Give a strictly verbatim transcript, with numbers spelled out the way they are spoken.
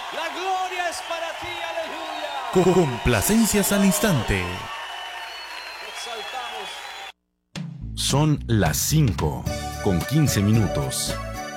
La gloria es para ti, aleluya. Complacencias al instante. Exaltamos. Son las cinco con quince minutos.